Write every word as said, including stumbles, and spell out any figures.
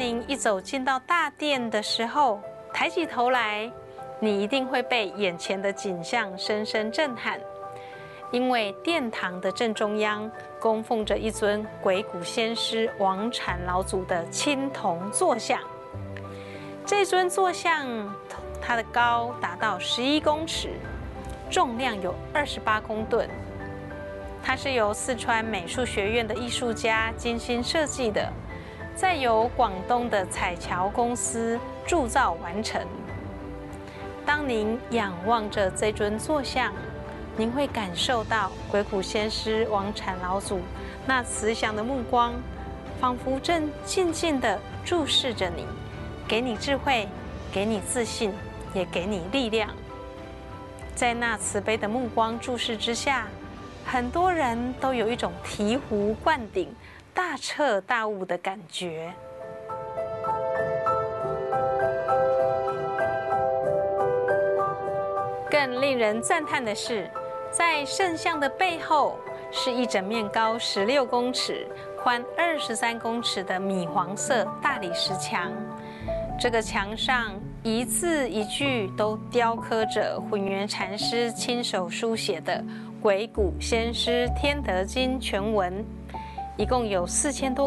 您一走进到大殿的时候，抬起头来，你一定会被眼前的景象深深震撼。因为殿堂的正中央供奉着一尊鬼谷先师王禅老祖的青铜坐像。这尊坐像，它的高达到十一公尺，重量有二十八公吨。它是由四川美术学院的艺术家精心设计的，再由广东的彩桥公司铸造完成。当您仰望着这尊坐像，您会感受到鬼谷先师王禅老祖那慈祥的目光，仿佛正静静地注视着你，给你智慧，给你自信，也给你力量。在那慈悲的目光注视之下，很多人都有一种醍醐灌顶、大彻大悟的感觉。更令人赞叹的是，在圣像的背后，是一整面高十六公尺、宽二十三公尺的米黄色大理石墙。这个墙上一字一句都雕刻着混元禅师亲手书写的《鬼谷先师天德经》全文，一共有四千多